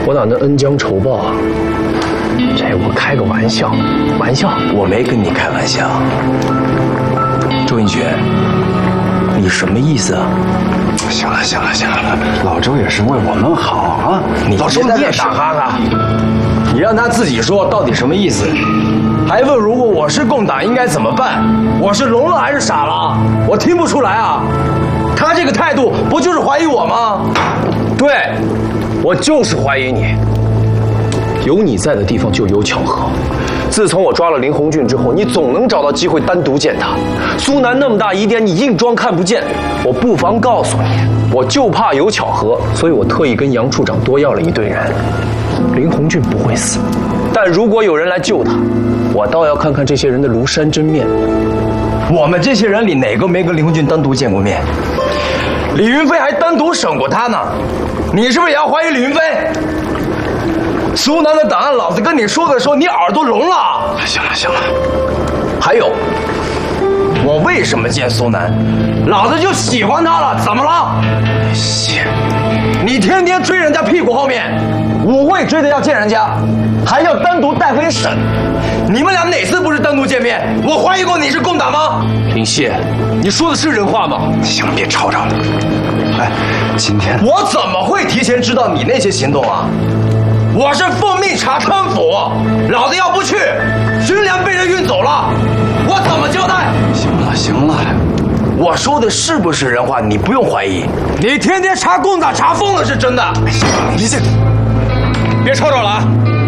我哪能恩将仇报啊？这我开个玩笑， 我没跟你开玩笑。周映雪，你什么意思啊？ 行了，老周也是为我们好啊！ 老周你也打哈哈，你让他自己说到底什么意思？还问如果我是共党应该怎么办？我是聋了还是傻了？我听不出来啊！他这个态度不就是怀疑我吗？ 对，我就是怀疑你。有你在的地方就有巧合。自从我抓了林红俊之后，你总能找到机会单独见他。苏南那么大疑点，你硬装看不见。我不妨告诉你，我就怕有巧合，所以我特意跟杨处长多要了一堆人。林红俊不会死，但如果有人来救他，我倒要看看这些人的庐山真面目。 我们这些人里哪个没跟林红俊单独见过面？李云飞还单独审过他呢，你是不是也要怀疑李云飞？苏南的档案，老子跟你说的时候，你耳朵聋了。 行了， 还有，我为什么见苏南？老子就喜欢他了，怎么了？你天天追人家屁股后面，舞会追着要见人家，还要单独带回审。你们俩哪次不是单独见面？我怀疑过你是共党吗？ 林谢，你说的是人话吗？ 行了，别吵了。哎，今天我怎么会提前知道你那些行动啊？我是奉命查川府，老子要不去，军粮被人运走了，我怎么交代？ 行了， 我说的是不是人话？你不用怀疑，你天天查共党查疯了是真的。 你这别吵吵了啊！